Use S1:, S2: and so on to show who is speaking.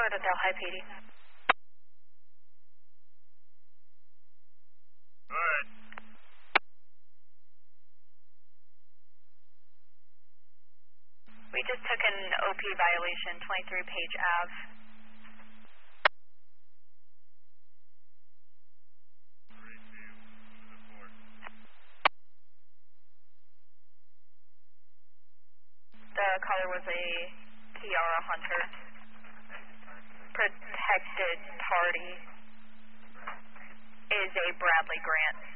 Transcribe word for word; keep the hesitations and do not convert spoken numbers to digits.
S1: Lauderdale High P D.
S2: Alright.
S1: We just took an O P violation, twenty-three Page Ave. The caller was a Tiara Hunter. Protected party is a Bradley Grant.